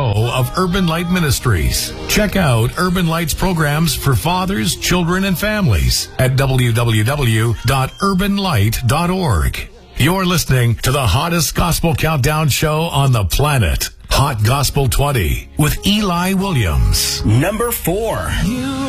show of Urban Light Ministries. Check out Urban Light's programs for fathers, children, and families at www.urbanlight.org. You're listening to the hottest gospel countdown show on the planet, Hot Gospel 20, with Eli Williams. Number 4.